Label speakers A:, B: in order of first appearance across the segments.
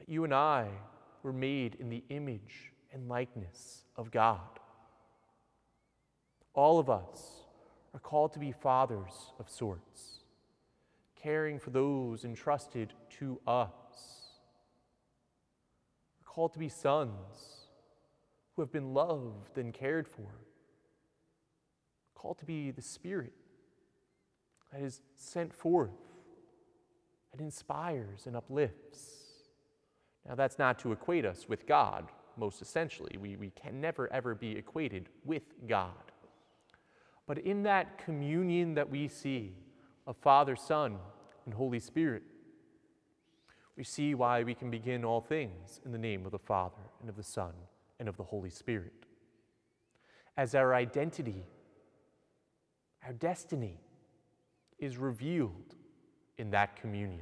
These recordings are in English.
A: that you and I were made in the image and likeness of God. All of us are called to be fathers of sorts, caring for those entrusted to us. We're called to be sons who have been loved and cared for. We're called to be the Spirit that is sent forth and inspires and uplifts. Now, that's not to equate us with God, most essentially. We can never, ever be equated with God. But in that communion that we see of Father, Son, and Holy Spirit, we see why we can begin all things in the name of the Father, and of the Son, and of the Holy Spirit. As our identity, our destiny, is revealed in that communion.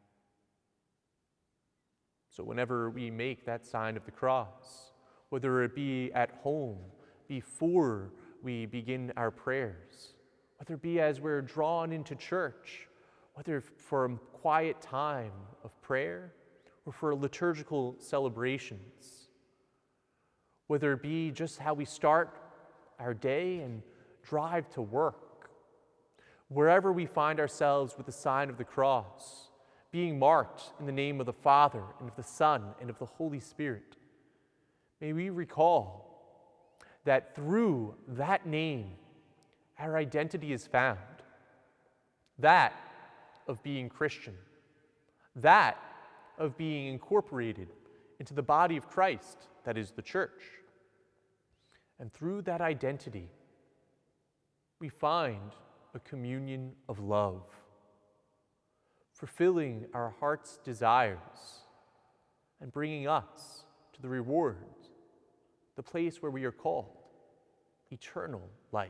A: So whenever we make that sign of the cross, whether it be at home, before we begin our prayers, whether it be as we're drawn into church, whether for a quiet time of prayer or for liturgical celebrations, whether it be just how we start our day and drive to work, wherever we find ourselves with the sign of the cross, being marked in the name of the Father, and of the Son, and of the Holy Spirit, may we recall that through that name, our identity is found. That of being Christian. That of being incorporated into the body of Christ, that is the church. And through that identity, we find a communion of love, fulfilling our heart's desires and bringing us to the rewards, the place where we are called eternal life.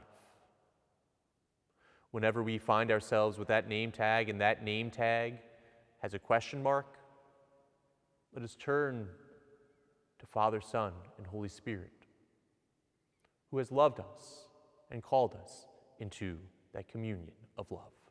A: Whenever we find ourselves with that name tag and that name tag has a question mark, let us turn to Father, Son, and Holy Spirit, who has loved us and called us into that communion of love.